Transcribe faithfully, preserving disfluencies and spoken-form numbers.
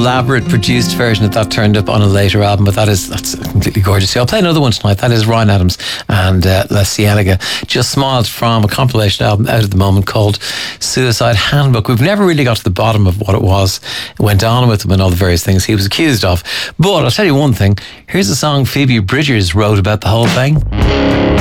elaborate produced version of that turned up on a later album, but that is that's completely gorgeous. So I'll play another one tonight. That is Ryan Adams and uh, La Cienega, Just Smiled, from a compilation album out at the moment called Suicide Handbook. We've never really got to the bottom of what it was, it went on with him and all the various things he was accused of. But I'll tell you one thing, here's a song Phoebe Bridgers wrote about the whole thing.